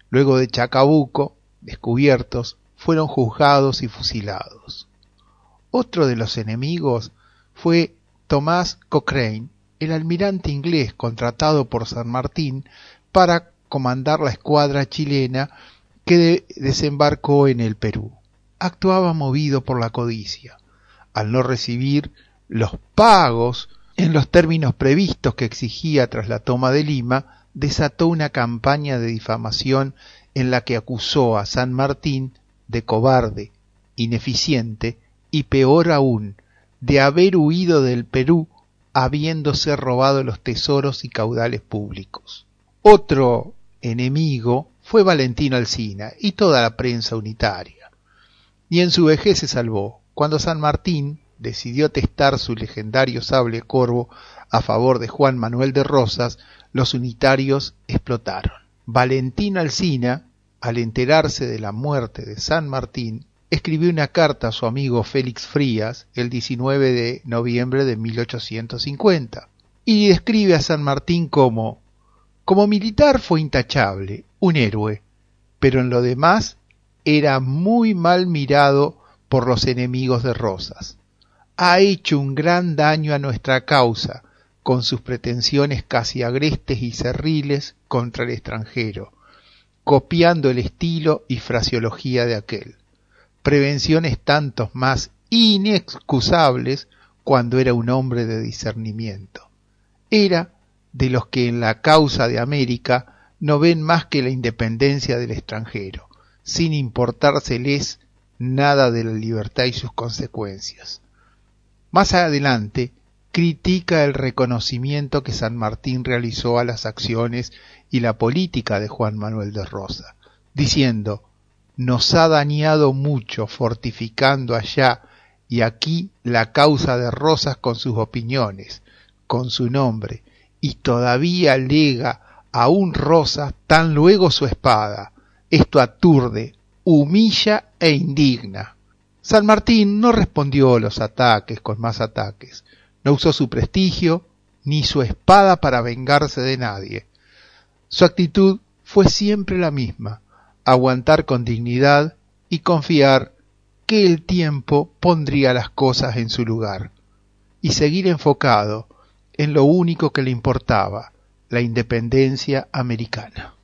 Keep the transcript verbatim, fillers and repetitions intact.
Luego de Chacabuco, descubiertos, fueron juzgados y fusilados. Otro de los enemigos fue Tomás Cochrane, el almirante inglés contratado por San Martín para comandar la escuadra chilena que de- desembarcó en el Perú. Actuaba movido por la codicia. Al no recibir los pagos en los términos previstos que exigía tras la toma de Lima, desató una campaña de difamación en la que acusó a San Martín de cobarde, ineficiente y, peor aún, de haber huido del Perú habiéndose robado los tesoros y caudales públicos. Otro enemigo fue Valentín Alsina y toda la prensa unitaria. Y en su vejez se salvó, cuando San Martín decidió testar su legendario sable corvo a favor de Juan Manuel de Rosas, los unitarios explotaron. Valentín Alsina, al enterarse de la muerte de San Martín, escribió una carta a su amigo Félix Frías el diecinueve de noviembre de mil ochocientos cincuenta y describe a San Martín como como militar fue intachable, un héroe, pero en lo demás era muy mal mirado por los enemigos de Rosas. Ha hecho un gran daño a nuestra causa con sus pretensiones casi agrestes y cerriles contra el extranjero, copiando el estilo y fraseología de aquel. Prevenciones tantos más inexcusables cuando era un hombre de discernimiento. Era de los que en la causa de América no ven más que la independencia del extranjero, sin importárseles nada de la libertad y sus consecuencias. Más adelante, critica el reconocimiento que San Martín realizó a las acciones y la política de Juan Manuel de Rosas, diciendo: nos ha dañado mucho fortificando allá y aquí la causa de Rosas con sus opiniones, con su nombre, y todavía lega a un Rosas tan luego su espada. Esto aturde, humilla e indigna. San Martín no respondió a los ataques con más ataques, no usó su prestigio ni su espada para vengarse de nadie. Su actitud fue siempre la misma: aguantar con dignidad y confiar que el tiempo pondría las cosas en su lugar, y seguir enfocado en lo único que le importaba, la independencia americana.